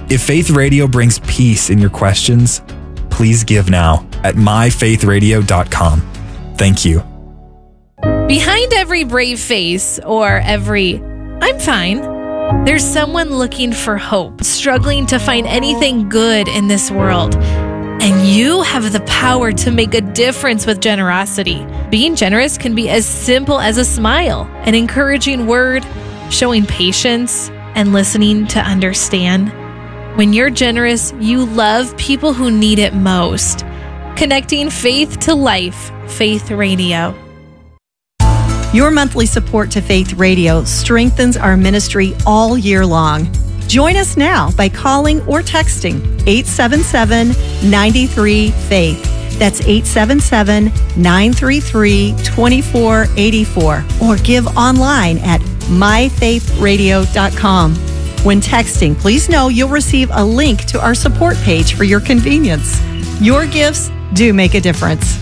If Faith Radio brings peace in your questions, please give now at myfaithradio.com. Thank you. Behind every brave face or every "I'm fine," there's someone looking for hope, struggling to find anything good in this world. And you have the power to make a difference with generosity. Being generous can be as simple as a smile, an encouraging word, showing patience, and listening to understand. When you're generous, you love people who need it most. Connecting faith to life, Faith Radio. Your monthly support to Faith Radio strengthens our ministry all year long. Join us now by calling or texting 877-93-FAITH. That's 877-933-2484. Or give online at myfaithradio.com. When texting, please know you'll receive a link to our support page for your convenience. Your gifts do make a difference.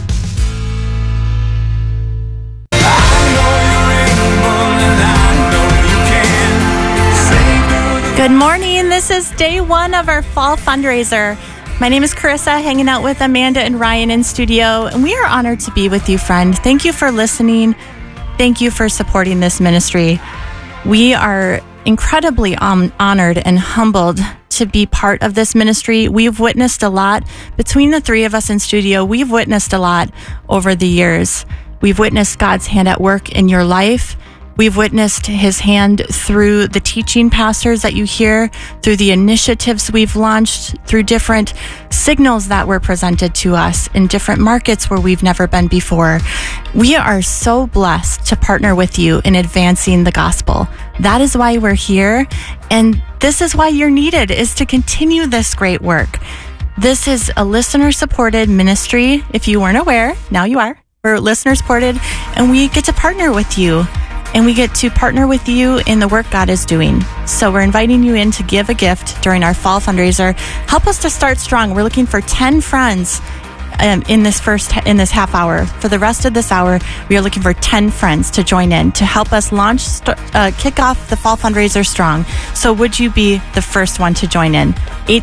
Good morning. This is day one of our fall fundraiser. My name is Carissa, hanging out with Amanda and Ryan in studio, and we are honored to be with you, friend. Thank you for listening. Thank you for supporting this ministry. We are incredibly honored and humbled to be part of this ministry. We've witnessed a lot. Between the three of us in studio, we've witnessed a lot over the years. We've witnessed God's hand at work in your life. We've witnessed his hand through the teaching pastors that you hear, through the initiatives we've launched, through different signals that were presented to us in different markets where we've never been before. We are so blessed to partner with you in advancing the gospel. That is why we're here. And this is why you're needed, is to continue this great work. This is a listener-supported ministry. If you weren't aware, now you are. We're listener-supported, and we get to partner with you. And we get to partner with you in the work God is doing. So we're inviting you in to give a gift during our fall fundraiser. Help us to start strong. We're looking for 10 friends in this half hour. For the rest of this hour, we are looking for 10 friends to join in to help us kick off the fall fundraiser strong. So would you be the first one to join in?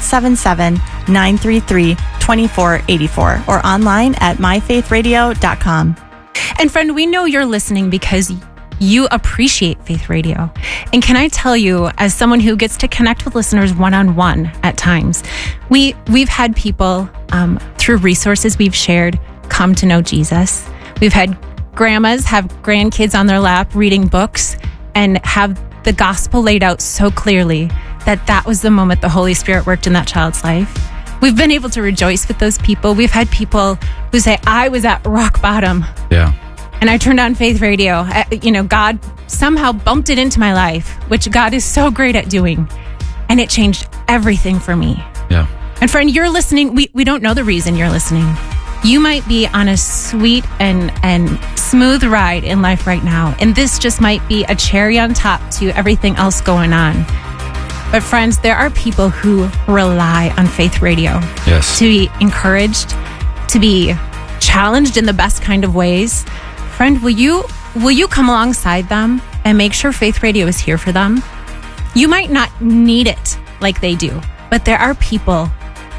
877-933-2484 or online at myfaithradio.com. And friend, we know you're listening because you appreciate Faith Radio. And can I tell you, as someone who gets to connect with listeners one-on-one at times, we've had people through resources we've shared come to know Jesus. We've had grandmas have grandkids on their lap reading books and have the gospel laid out so clearly that was the moment the Holy Spirit worked in that child's life. We've been able to rejoice with those people. We've had people who say, I was at rock bottom. Yeah. And I turned on Faith Radio. God somehow bumped it into my life, which God is so great at doing. And it changed everything for me. Yeah. And friend, you're listening. We don't know the reason you're listening. You might be on a sweet and smooth ride in life right now. And this just might be a cherry on top to everything else going on. But friends, there are people who rely on Faith Radio. Yes. To be encouraged, to be challenged in the best kind of ways. Friend, will you come alongside them and make sure Faith Radio is here for them? You might not need it like they do, but there are people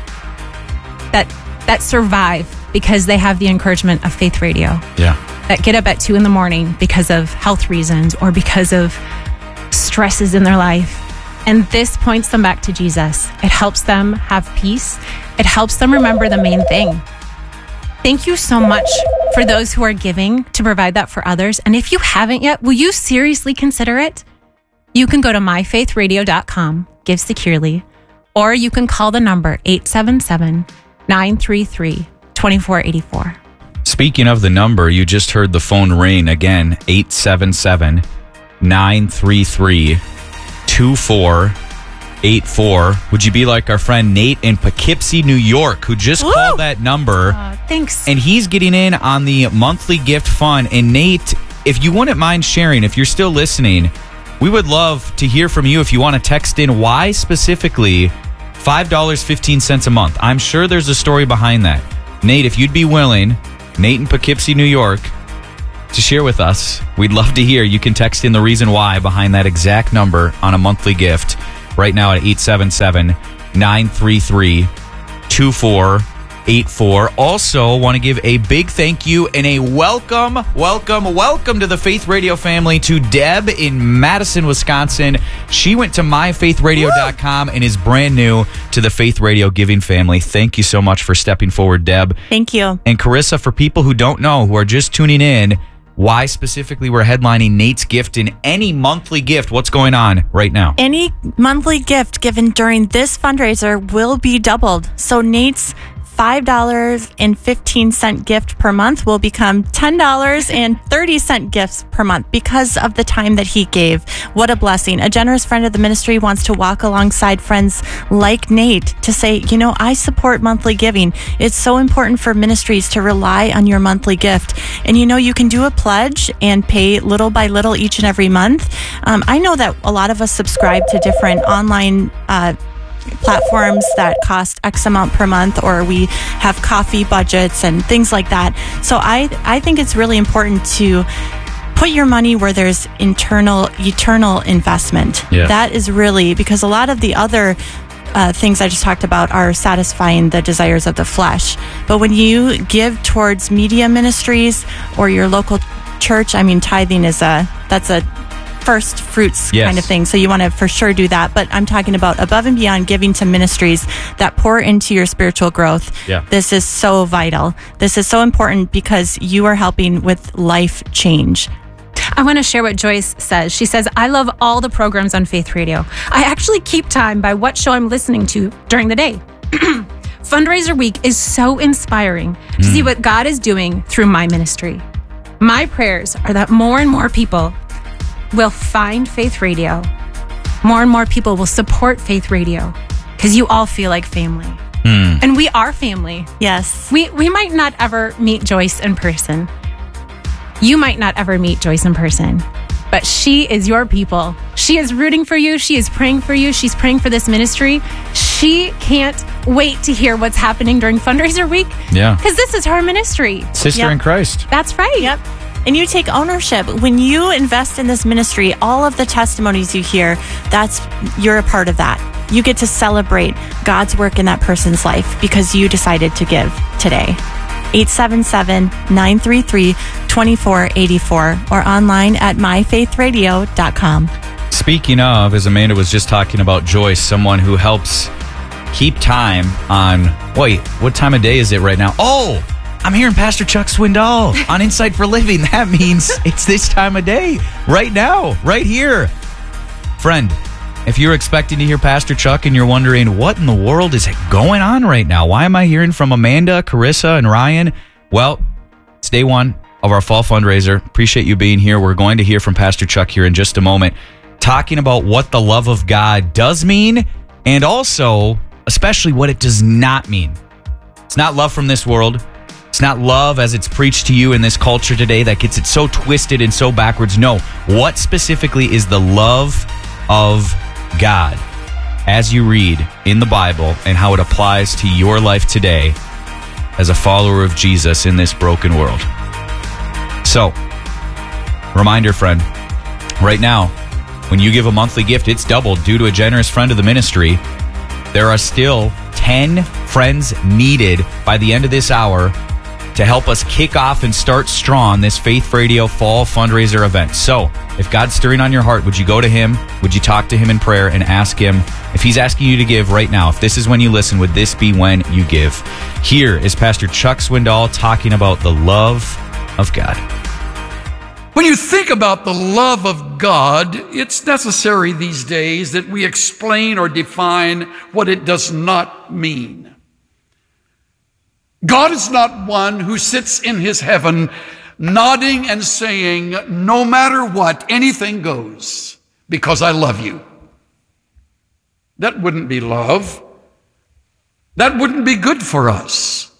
that survive because they have the encouragement of Faith Radio. Yeah. That get up at 2 a.m. because of health reasons or because of stresses in their life. And this points them back to Jesus. It helps them have peace. It helps them remember the main thing. Thank you so much for those who are giving to provide that for others. And if you haven't yet, will you seriously consider it? You can go to myfaithradio.com, give securely, or you can call the number 877-933-2484. Speaking of the number, you just heard the phone ring again, 877-933-2484. Would you be like our friend Nate in Poughkeepsie, New York, who just called that number? Thanks. And he's getting in on the monthly gift fund. And Nate, if you wouldn't mind sharing, if you're still listening, we would love to hear from you if you want to text in why specifically $5.15 a month. I'm sure there's a story behind that. Nate, if you'd be willing, Nate in Poughkeepsie, New York, to share with us, we'd love to hear. You can text in the reason why behind that exact number on a monthly gift right now at 933-2484. Also, want to give a big thank you and a welcome to the Faith Radio family to Deb in Madison, Wisconsin. She went to myfaithradio.com and is brand new to the Faith Radio giving family. Thank you so much for stepping forward, Deb. Thank you. And Carissa, for people who don't know, who are just tuning in, why specifically we're headlining Nate's Gift in any monthly gift? What's going on right now? Any monthly gift given during this fundraiser will be doubled. So Nate's $5.15 gift per month will become $10.30 gifts per month because of the time that he gave. What a blessing. A generous friend of the ministry wants to walk alongside friends like Nate to say, I support monthly giving. It's so important for ministries to rely on your monthly gift. And you can do a pledge and pay little by little each and every month. I know that a lot of us subscribe to different online platforms that cost X amount per month, or we have coffee budgets and things like that. So I think it's really important to put your money where there's eternal investment. Yeah. That is really, because a lot of the other things I just talked about are satisfying the desires of the flesh. But when you give towards media ministries or your local church, tithing that's a first fruits kind of thing. So you want to for sure do that. But I'm talking about above and beyond giving to ministries that pour into your spiritual growth. Yeah. This is so vital. This is so important because you are helping with life change. I want to share what Joyce says. She says, I love all the programs on Faith Radio. I actually keep time by what show I'm listening to during the day. Fundraiser Week is so inspiring to see what God is doing through my ministry. My prayers are that more and more people will find Faith Radio. More and more people will support Faith Radio because you all feel like family. And we are family. Yes. We might not ever meet Joyce in person. You might not ever meet Joyce in person, but she is your people. She is rooting for you. She is praying for you. She's praying for this ministry. She can't wait to hear what's happening during Fundraiser Week. Yeah. Because this is her ministry. Sister in Christ. That's right. Yep. And you take ownership. When you invest in this ministry, all of the testimonies you hear, you're a part of that. You get to celebrate God's work in that person's life because you decided to give today. 877-933-2484 or online at myfaithradio.com. Speaking of, as Amanda was just talking about Joyce, someone who helps keep time on, what time of day is it right now? Oh, I'm hearing Pastor Chuck Swindoll on Insight for Living. That means it's this time of day, right now, right here. Friend, if you're expecting to hear Pastor Chuck and you're wondering, what in the world is going on right now? Why am I hearing from Amanda, Carissa, and Ryan? Well, it's day one of our fall fundraiser. Appreciate you being here. We're going to hear from Pastor Chuck here in just a moment, talking about what the love of God does mean, and also, especially, what it does not mean. It's not love from this world. It's not love as it's preached to you in this culture today that gets it so twisted and so backwards. No, what specifically is the love of God as you read in the Bible and how it applies to your life today as a follower of Jesus in this broken world? So, reminder, friend, right now, when you give a monthly gift, it's doubled due to a generous friend of the ministry. There are still 10 friends needed by the end of this hour to help us kick off and start strong this Faith Radio Fall Fundraiser event. So, if God's stirring on your heart, would you go to Him? Would you talk to Him in prayer and ask Him if He's asking you to give right now? If this is when you listen, would this be when you give? Here is Pastor Chuck Swindoll talking about the love of God. When you think about the love of God, it's necessary these days that we explain or define what it does not mean. God is not one who sits in his heaven nodding and saying, no matter what, anything goes because I love you. That wouldn't be love. That wouldn't be good for us.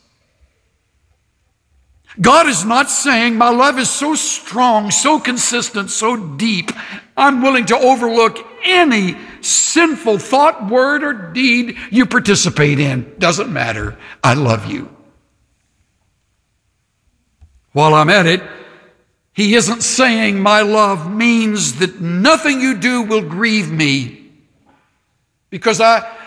God is not saying, my love is so strong, so consistent, so deep, I'm willing to overlook any sinful thought, word, or deed you participate in. Doesn't matter. I love you. While I'm at it, he isn't saying my love means that nothing you do will grieve me, because I